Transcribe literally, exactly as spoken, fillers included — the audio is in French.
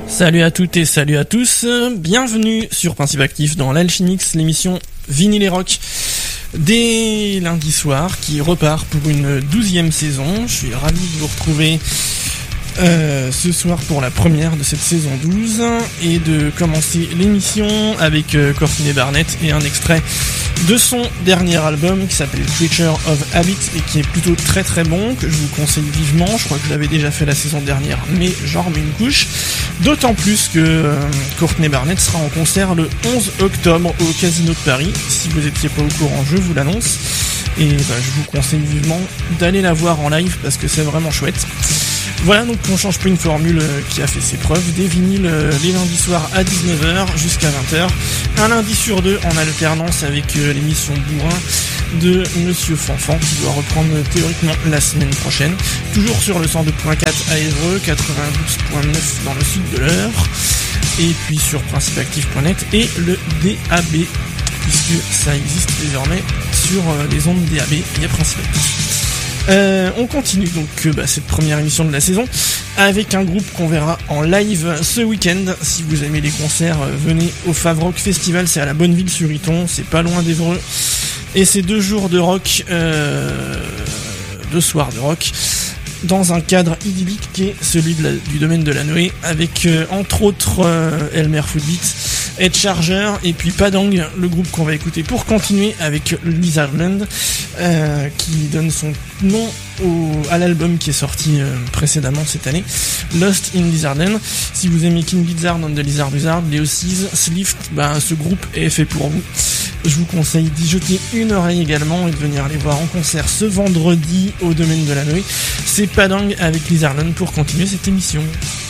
Salut à toutes et salut à tous, bienvenue sur Principe Actif dans l'Alchimix, l'émission Vinyle et Rock des lundis soirs qui repart pour une douzième saison. Je suis ravi de vous retrouver euh, ce soir pour la première de cette saison douze et de commencer l'émission avec euh, Courtney Barnett et un extrait de son dernier album qui s'appelle Creature of Habit et qui est plutôt très très bon, que je vous conseille vivement. Je crois que je l'avais déjà fait la saison dernière, mais j'en remets une couche. D'autant plus que euh, Courtney Barnett sera en concert le onze octobre au Casino de Paris. Si vous étiez pas au courant, je vous l'annonce. Et bah, je vous conseille vivement d'aller la voir en live parce que c'est vraiment chouette. Voilà, donc on change pas une formule qui a fait ses preuves. Des vinyles les lundis soirs à dix-neuf heures jusqu'à vingt heures. Un lundi sur deux en alternance avec l'émission Bourrin de Monsieur Fanfan qui doit reprendre théoriquement la semaine prochaine. Toujours sur le cent deux point quatre à Évreux, quatre-vingt-douze point neuf dans le sud de l'Eure. Et puis sur principe actif point net et le D A B, puisque ça existe désormais sur les ondes D A B, il y a Principe Actif. Euh, on continue donc euh, bah, cette première émission de la saison avec un groupe qu'on verra en live ce week-end. Si vous aimez les concerts, euh, venez au Favrock Festival, c'est à la Bonneville-sur-Iton, c'est pas loin d'Évreux. Et c'est deux jours de rock, euh, deux soirs de rock, dans un cadre idyllique qui est celui de la, du domaine de la Noé, avec euh, entre autres euh, Elmer Footbeat, Ed Charger et puis Padang, le groupe qu'on va écouter pour continuer avec Lizardland, euh, qui donne son nom au, à l'album qui est sorti euh, précédemment cette année, Lost in Lizardland. Si vous aimez King Gizzard and the Lizard Wizard, les Ossies, Slift, bah, ce groupe est fait pour vous. Je vous conseille d'y jeter une oreille également et de venir les voir en concert ce vendredi au domaine de la Noé. C'est Padang avec Lizardland pour continuer cette émission.